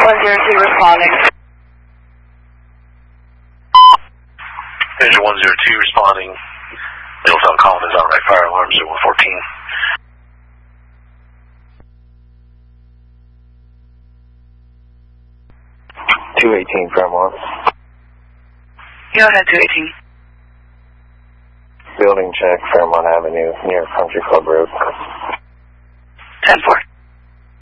102 responding. Engine 102 responding. Middletown Common is on right fire alarm 0114. 218 Fairmont. Go ahead, 218. Building check, Fairmont Avenue, near Country Club Road. 10-4.